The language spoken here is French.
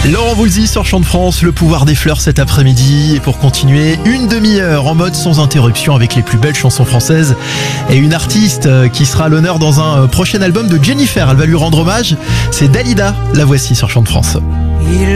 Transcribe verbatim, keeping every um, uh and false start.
Laurent Voulzy sur Chant de France, le pouvoir des fleurs cet après-midi. Et pour continuer, une demi-heure en mode sans interruption avec les plus belles chansons françaises. Et une artiste qui sera à l'honneur dans un prochain album de Jennifer. Elle va lui rendre hommage. C'est Dalida. La voici sur Chant de France.